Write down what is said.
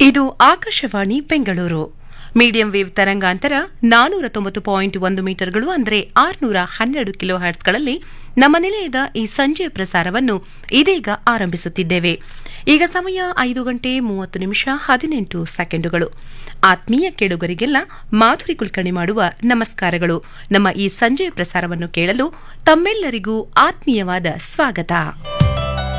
ಇದು Akashvani Bengaluru. Medium wave ತರಂಗಾಂತರ 490.1 ಮೀಟರ್ಗಳು ಅಂದರೆ 612 ಕಿಲೋ ಹರ್ಟ್ಸ್ಗಳಲ್ಲಿ ನಮ್ಮ ನಿಲಯದ ಈ ಸಂಜೆಯ ಪ್ರಸಾರವನ್ನು ಇದೀಗ ಆರಂಭಿಸುತ್ತಿದ್ದೇವೆ. ಈಗ ಸಮಯ 5:30 ಆತ್ಮೀಯ ಕೇಳುಗರಿಗೆಲ್ಲ ಮಾಧುರಿ ಕುಲಕರ್ಣಿ ಮಾಡುವ ನಮಸ್ಕಾರಗಳು. ನಮ್ಮ ಈ ಸಂಜೆಯ ಪ್ರಸಾರವನ್ನು ಕೇಳಲು ತಮ್ಮೆಲ್ಲರಿಗೂ ಆತ್ಮೀಯವಾದ ಸ್ವಾಗತ.